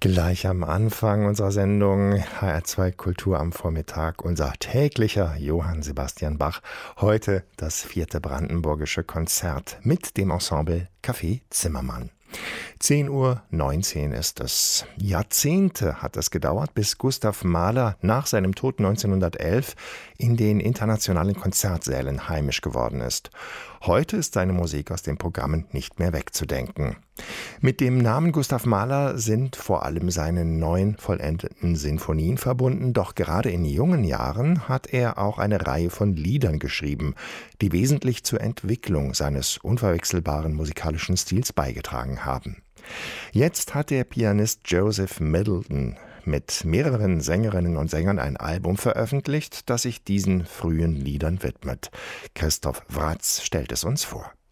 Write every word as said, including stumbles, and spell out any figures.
Gleich am Anfang unserer Sendung H R zwei Kultur am Vormittag, unser täglicher Johann Sebastian Bach. Heute das vierte brandenburgische Konzert mit dem Ensemble Café Zimmermann. zehn Uhr neunzehn ist es. Jahrzehnte hat es gedauert, bis Gustav Mahler nach seinem Tod neunzehnhundertelf in den internationalen Konzertsälen heimisch geworden ist. Heute ist seine Musik aus den Programmen nicht mehr wegzudenken. Mit dem Namen Gustav Mahler sind vor allem seine neun vollendeten Sinfonien verbunden, doch gerade in jungen Jahren hat er auch eine Reihe von Liedern geschrieben, die wesentlich zur Entwicklung seines unverwechselbaren musikalischen Stils beigetragen haben. Jetzt hat der Pianist Joseph Middleton mit mehreren Sängerinnen und Sängern ein Album veröffentlicht, das sich diesen frühen Liedern widmet. Christoph Wratz stellt es uns vor.